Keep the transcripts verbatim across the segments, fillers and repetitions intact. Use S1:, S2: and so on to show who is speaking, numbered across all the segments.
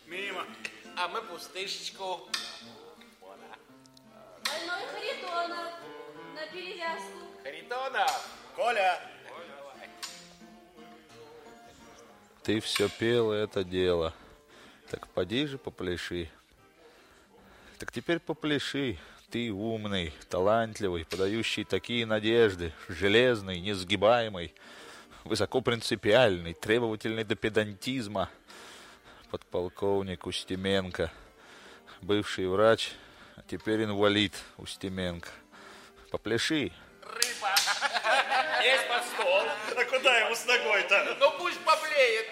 S1: Мимо.
S2: А мы пустышечку.
S3: Больной Харитонов. На перевязку.
S2: Харитонов.
S1: Коля.
S4: Ты все пела это дело. Так поди же попляши. Так теперь попляши. Ты умный, талантливый, подающий такие надежды, железный, несгибаемый, высокопринципиальный, требовательный до педантизма. Подполковник Устименко, бывший врач, а теперь инвалид Устименко. Попляши.
S2: Рыба. Есть под стол.
S1: А куда ему с ногой-то?
S2: Ну пусть поблеет.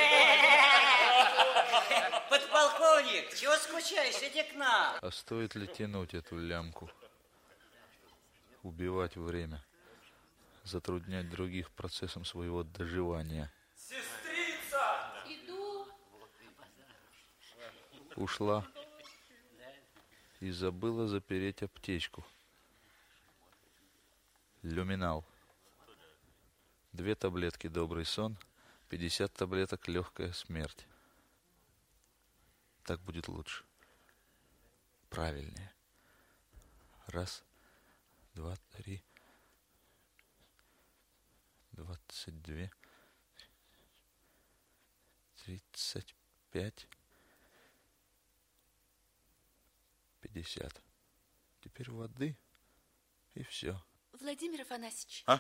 S5: Подполковник, чего скучаешь? Иди к нам.
S4: А стоит ли тянуть эту лямку? Убивать время, затруднять других процессом своего доживания.
S3: Сестрица! Иду.
S4: Ушла и забыла запереть аптечку. Люминал. Две таблетки добрый сон, пятьдесят таблеток легкая смерть. Так будет лучше. Правильнее. Раз, два, три, двадцать две, тридцать пять, пятьдесят. Теперь воды и все.
S3: Владимир Афанасьевич.
S4: А?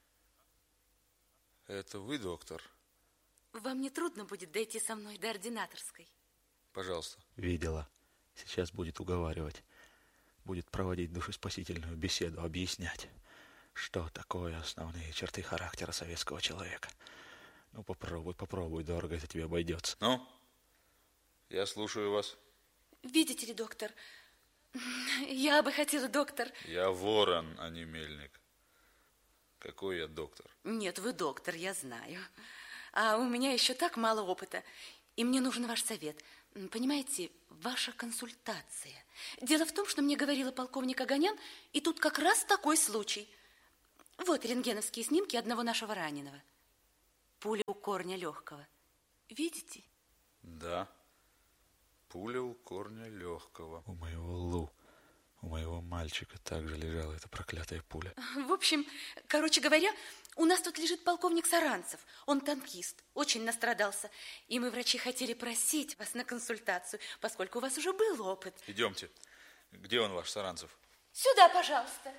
S4: Это вы, доктор?
S3: Вам не трудно будет дойти со мной до ординаторской?
S4: Пожалуйста. Видела. Сейчас будет уговаривать. Будет проводить душеспасительную беседу, объяснять, что такое основные черты характера советского человека. Ну, попробуй, попробуй, дорого это тебе обойдется. Ну, я слушаю вас.
S3: Видите ли, доктор, я бы хотела, доктор...
S4: Я ворон, а не мельник. Какой я доктор?
S3: Нет, вы доктор, я знаю. А у меня еще так мало опыта. И мне нужен ваш совет. Понимаете, ваша консультация. Дело в том, что мне говорила полковник Оганян, и тут как раз такой случай. Вот рентгеновские снимки одного нашего раненого. Пуля у корня легкого. Видите?
S4: Да. Пуля у корня легкого. У моего Лу, у моего мальчика также лежала эта проклятая пуля.
S3: В общем, короче говоря, у нас тут лежит полковник Саранцев. Он танкист, очень настрадался. И мы, врачи, хотели просить вас на консультацию, поскольку у вас уже был опыт.
S4: Идемте. Где он, ваш Саранцев?
S3: Сюда, пожалуйста.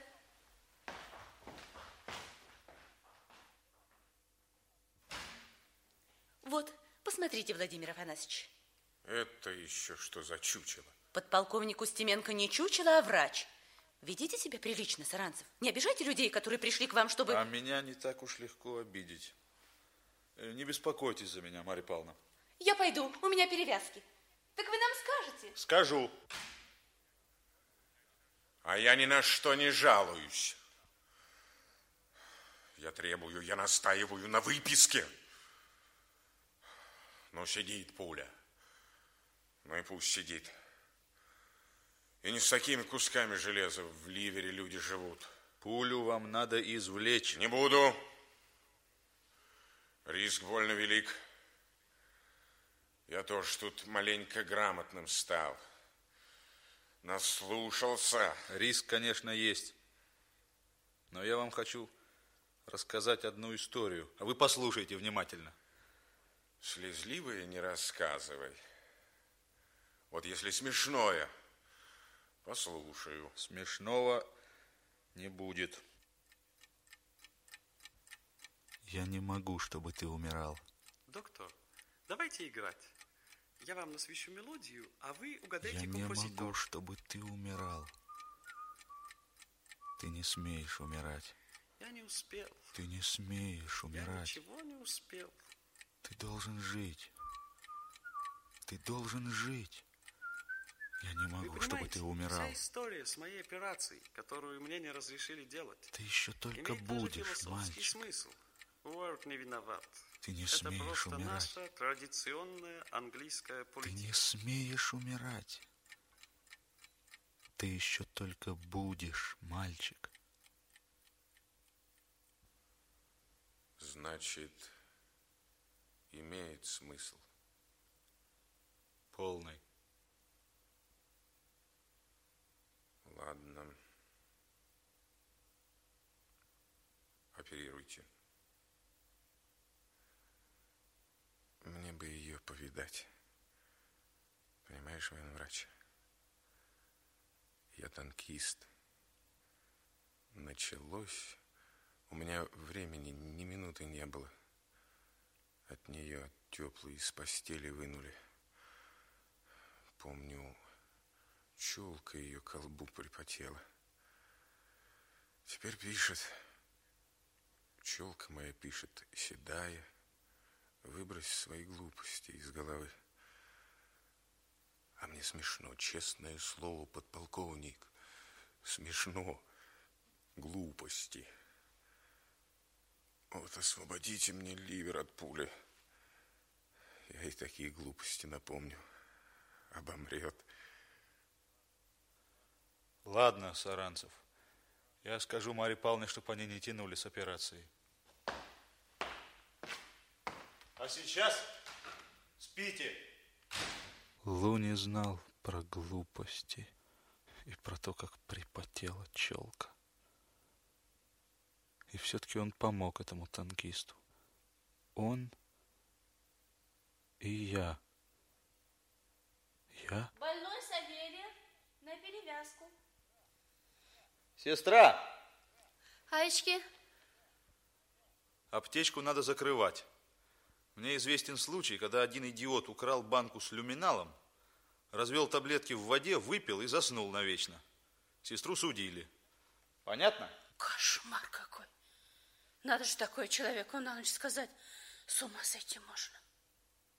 S3: Вот, посмотрите, Владимир Афанасьевич.
S6: Это еще что за чучело?
S3: Подполковник Устименко не чучело, а врач. Ведите себя прилично, Саранцев. Не обижайте людей, которые пришли к вам, чтобы...
S4: А меня не так уж легко обидеть. Не беспокойтесь за меня, Марья Павловна.
S3: Я пойду, у меня перевязки. Так вы нам скажете?
S4: Скажу.
S6: А я ни на что не жалуюсь. Я требую, я настаиваю на выписке. Ну, сидит пуля. Ну и пусть сидит. И не с такими кусками железа в ливере люди живут.
S4: Пулю вам надо извлечь.
S6: Не буду. Риск больно велик. Я тоже тут маленько грамотным стал. Наслушался.
S4: Риск, конечно, есть. Но я вам хочу рассказать одну историю. А вы послушайте внимательно.
S6: Слезливое не рассказывай. Вот если смешное, послушаю.
S4: Смешного не будет. Я не могу, чтобы ты умирал.
S1: Доктор, давайте играть. Я вам насвищу мелодию, а вы угадайте
S4: Я
S1: композитора.
S4: не могу, чтобы ты умирал. Ты не смеешь умирать.
S1: Я не успел.
S4: Ты не смеешь умирать.
S1: Я ничего не успел.
S4: Ты должен жить. Ты должен жить. Я не могу,
S1: Вы
S4: чтобы ты умирал.
S1: Вся история с моей операцией, которую мне не разрешили делать,
S4: Ты еще только
S1: имеет
S4: будешь,
S1: даже философский
S4: мальчик.
S1: смысл. Уорд не виноват.
S4: Ты не
S1: Это
S4: смеешь
S1: просто
S4: умирать.
S1: наша традиционная английская
S4: Ты
S1: политика.
S4: не смеешь умирать. Ты еще только будешь, мальчик.
S6: Значит, имеет смысл.
S4: полной.
S6: Ладно. Оперируйте. Мне бы ее повидать. Понимаешь, военврач? Я танкист. Началось. У меня времени ни минуты не было. От нее теплую из постели вынули. Помню, челка ее к колбу припотела. Теперь пишет. Челка моя пишет, седая. Выбрось свои глупости из головы. А мне смешно, честное слово, подполковник. Смешно. Глупости. Вот освободите мне ливер от пули. Я и такие глупости напомню. Обомрет.
S4: Ладно, Саранцев. Я скажу Марье Павловне, чтобы они не тянули с операцией. А сейчас спите. Лу не знал про глупости и про то, как припотела челка. И все-таки он помог этому танкисту. Он и я. Я?
S7: Больной Савельев на перевязку.
S5: Сестра!
S7: Аечки?
S4: Аптечку надо закрывать. Мне известен случай, когда один идиот украл банку с люминалом, развел таблетки в воде, выпил и заснул навечно. Сестру судили. Понятно?
S7: Кошмар какой. Надо же такое человеку на ночь сказать. С ума сойти можно.